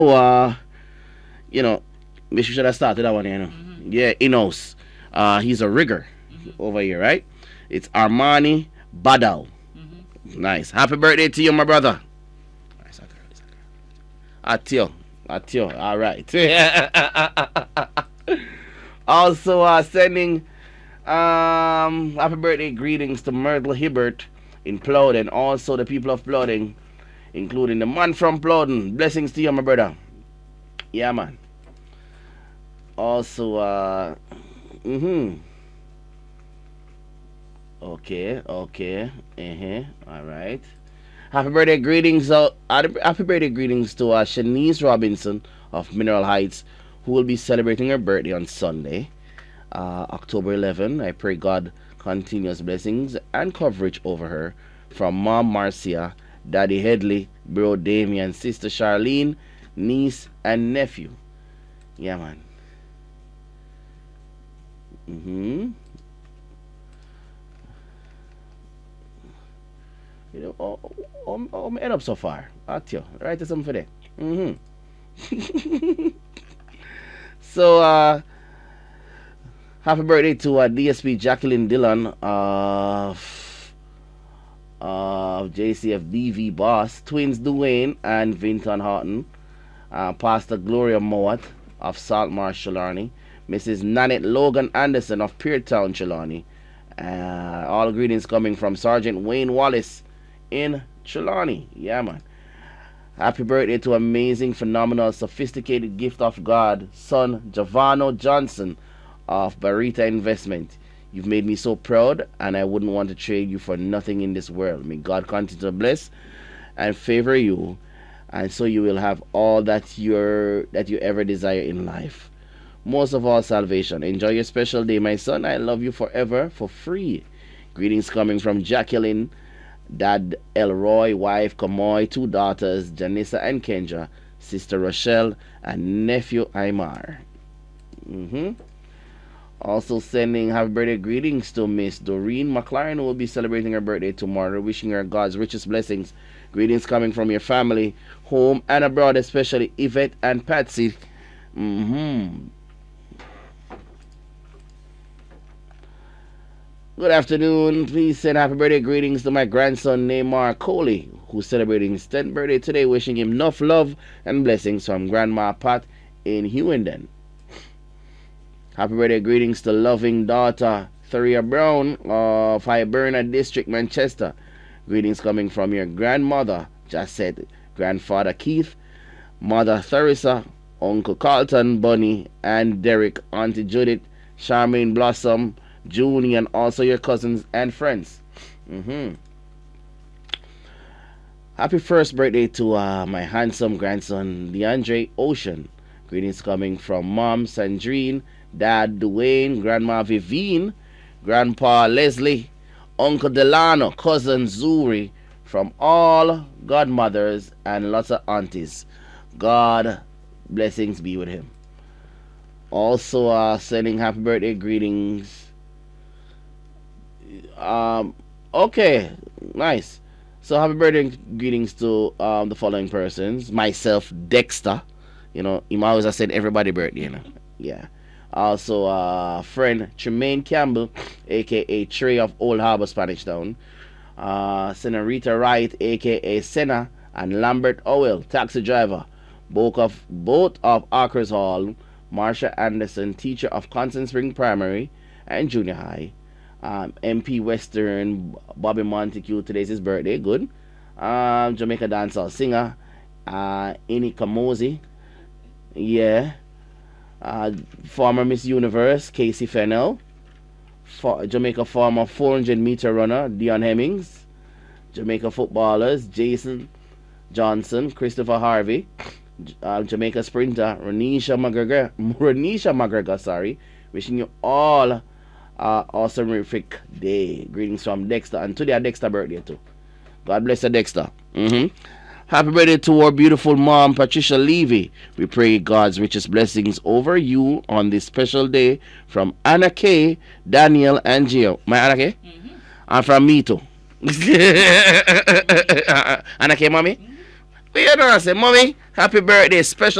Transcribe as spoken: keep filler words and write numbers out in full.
uh, you know, we should have started that one, you know. Mm-hmm. Yeah, Inos. Uh, he's a rigger Mm-hmm. over here, right? It's Armani Badal. Mm-hmm. Nice. Happy birthday to you, my brother. Nice, okay, nice, okay. Atio. Atio. All right. Also, uh, sending um, happy birthday greetings to Myrtle Hibbert in Plowden. Also, the people of Plowden, including the man from Plowden. Blessings to you, my brother. Yeah, man. Also, uh, mm-hmm. Okay, okay, uh-huh, all right. Happy birthday greetings, uh, happy birthday greetings to uh, Shanice Robinson of Mineral Heights, who will be celebrating her birthday on Sunday, uh, October eleventh. I pray God continuous blessings and coverage over her from Mom Marcia, Daddy Headley, Bro Damien, Sister Charlene, niece, and nephew. Yeah, man. Mm-hmm. You know, oh, oh, oh, I'm end up so far. At you. Right to something for that. Mm-hmm. So, uh, happy birthday to uh, D S P Jacqueline Dillon of uh, J C F D V Boss, twins Dwayne and Vinton Horton, uh, Pastor Gloria Mowat of Saltmarsh, Trelawney, Missus Nanette Logan Anderson of Peertown, Trelawney. Uh, all greetings coming from Sergeant Wayne Wallace in Trelawney. Yeah, man. Happy birthday to amazing, phenomenal, sophisticated gift of God, son Giovanno Johnson of Barita Investment. You've made me so proud, and I wouldn't want to trade you for nothing in this world. May God continue to bless and favor you, and so you will have all that you're that you ever desire in life. Most of all, salvation. Enjoy your special day, my son. I love you forever for free. Greetings coming from Jacqueline, Dad Elroy, wife Kamoy, two daughters, Janissa and Kendra, sister Rochelle, and nephew Aymar. Mm-hmm. Also sending happy birthday greetings to Miss Doreen McLaren, who will be celebrating her birthday tomorrow. Wishing her God's richest blessings. Greetings coming from your family, home and abroad, especially Yvette and Patsy. Mm-hmm. Good afternoon. Please send happy birthday greetings to my grandson Neymar Coley, who's celebrating his tenth birthday today. Wishing him enough love and blessings from Grandma Pat in Hewenden. Happy birthday greetings to loving daughter Tharia Brown of Hibernia District, Manchester. Greetings coming from your grandmother, Jacette, grandfather Keith, mother Theresa, Uncle Carlton, Bunny, and Derek, Auntie Judith, Charmaine Blossom, Junie, and also your cousins and friends. Mm-hmm. Happy first birthday to uh, my handsome grandson, DeAndre Ocean. Greetings coming from Mom Sandrine, Dad Dwayne, Grandma Vivine, Grandpa Leslie, Uncle Delano, Cousin Zuri, from all godmothers and lots of aunties. God blessings be with him. Also uh, sending happy birthday greetings. Um, okay, nice. So happy birthday greetings to um, the following persons. Myself, Dexter. You know, him always I said everybody birthday, you know. Yeah. Also, uh, friend Tremaine Campbell, aka Trey of Old Harbor, Spanish Town. Uh, Senorita Wright, aka Senna, and Lambert Owell, taxi driver, both of both of Arkers Hall. Marsha Anderson, teacher of Constant Spring Primary and Junior High. Um, M P Western Bobby Montague, today's his birthday, good. Um, Jamaica dancehall singer, uh, Ini Kamosi, yeah. Uh, former Miss Universe, Casey Fennell. For, Jamaica former four hundred meter runner, Dion Hemmings. Jamaica footballers, Jason Johnson, Christopher Harvey. Uh, Jamaica sprinter, Renisha McGregor, Renisha McGregor, sorry. Wishing you all uh, awesome terrific day. Greetings from Dexter, and today Dexter birthday too. God bless you, Dexter. Mm-hmm. Happy birthday to our beautiful mom, Patricia Levy. We pray God's richest blessings over you on this special day from Anna K, Daniel, and Gio. My Anna K? Mm-hmm. And from me too. Anna K, mommy? What you know? I say, mommy, happy birthday, special.